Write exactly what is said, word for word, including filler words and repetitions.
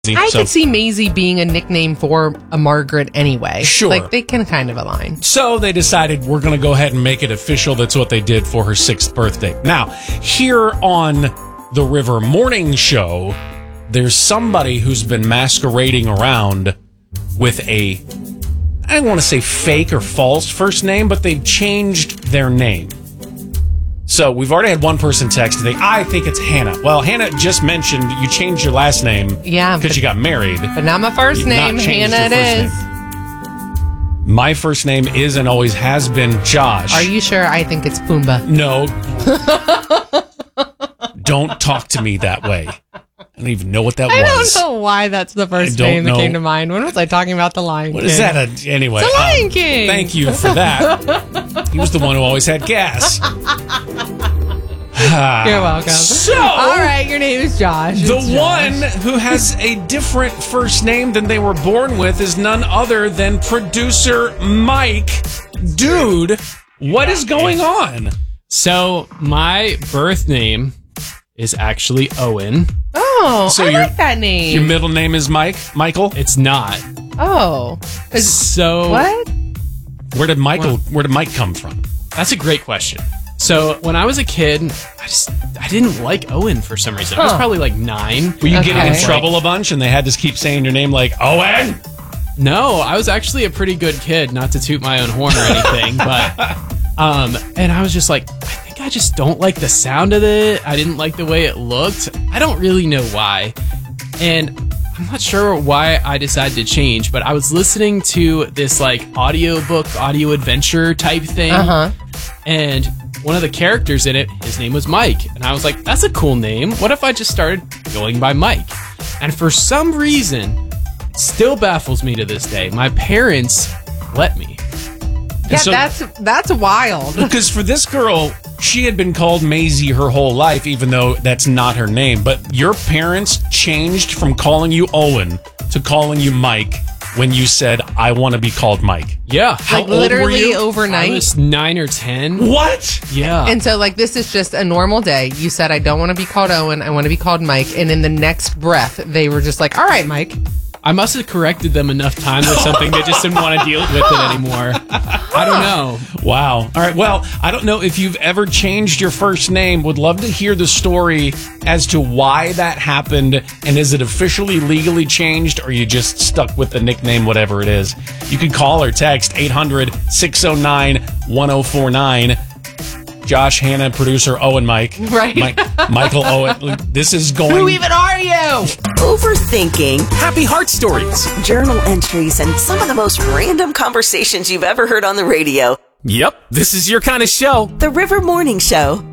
I so. could see Maisie being a nickname for a Margaret anyway. Sure. Like, they can kind of align. So they decided we're going to go ahead and make it official. That's what they did for her sixth birthday. Now, here on the River Morning Show, there's somebody who's been masquerading around with a, I don't want to say fake or false first name, but they've changed their name. So we've already had one person text today. I think it's Hannah. Well, Hannah just mentioned you changed your last name Yeah. because you got married. But not my first You've name. not changed Hannah your it first is. name. My first name is and always has been Josh. Are you sure? I think it's Pumbaa. No. Don't talk to me that way. I don't even know what that I was. don't know why that's the first don't name that know. came to mind. When was I talking about the Lion What King? is that? A, anyway. The Lion um, King. Thank you for that. He was the one who always had gas. You're welcome. So, all right, your name is Josh. the It's Josh. one who has a different first name than they were born with is none other than producer Mike. Dude, what is going on? So my birth name is actually Owen. Oh, So I your- like that name. Your middle name is Mike? Michael? It's not. oh. Is- So what? Where did Michael where did Mike come from? That's a great question. So when I was a kid, I just I didn't like Owen for some reason. I was Huh. probably like nine. Were you Okay. getting in trouble a bunch and they had to keep saying your name like Owen? No, I was actually a pretty good kid, not to toot my own horn or anything, but um and I was just like, I think I just don't like the sound of it. I didn't like the way it looked. I don't really know why. And I'm not sure why I decided to change, but I was listening to this like audiobook, audio adventure type thing. Uh-huh. And one of the characters in it, his name was Mike. And I was like, that's a cool name. What if I just started going by Mike? And for some reason, it still baffles me to this day. My parents let me. Yeah, so- that's that's wild. Because for this girl, she had been called Maisie her whole life, even though that's not her name. But your parents changed from calling you Owen to calling you Mike when you said, I want to be called Mike. Yeah. How Like old were literally you? I overnight. was nine or ten. What? Yeah. And so, like, this is just a normal day. You said, I don't want to be called Owen. I want to be called Mike. And in the next breath, they were just like, all right, Mike. I must have corrected them enough times or something. They just didn't want to deal with it anymore. I don't know. Wow. All right. Well, I don't know if you've ever changed your first name. Would love to hear the story as to why that happened. And is it officially legally changed or you just stuck with the nickname, whatever it is? You can call or text eight hundred, six oh nine, one oh four nine. Josh, Hannah, producer Owen, Mike. Right. Mike, Michael Owen. This is going. Who even are you? Overthinking, Happy Heart Stories. journal entries, and some of the most random conversations you've ever heard on the radio. Yep, this is your kind of show. The River Morning Show.